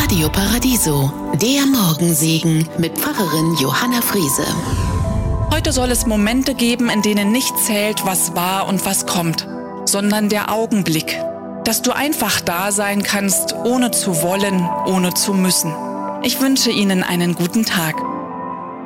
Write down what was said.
Radio Paradiso, der Morgensegen mit Pfarrerin Johanna Friese. Heute soll es Momente geben, in denen nicht zählt, was war und was kommt, sondern der Augenblick. Dass du einfach da sein kannst, ohne zu wollen, ohne zu müssen. Ich wünsche Ihnen einen guten Tag.